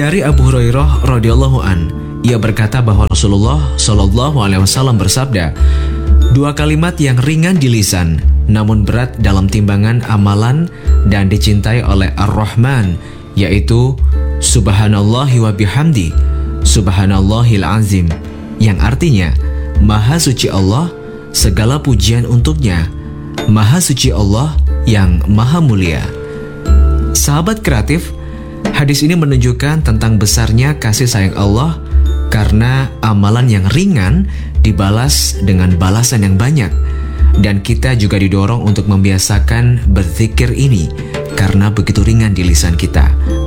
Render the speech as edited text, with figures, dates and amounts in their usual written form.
Dari Abu Hurairah radhiyallahu an, ia berkata bahwa Rasulullah shallallahu alaihi wasallam bersabda, "Dua kalimat yang ringan di lisan, namun berat dalam timbangan amalan dan dicintai oleh Ar-Rahman, yaitu Subhanallahi wa bihamdi, Subhanallahil azim," yang artinya, Maha suci Allah, segala pujian untuknya, Maha suci Allah yang maha mulia. Sahabat kreatif, hadis ini menunjukkan tentang besarnya kasih sayang Allah karena amalan yang ringan dibalas dengan balasan yang banyak. Dan kita juga didorong untuk membiasakan berzikir ini karena begitu ringan di lisan kita.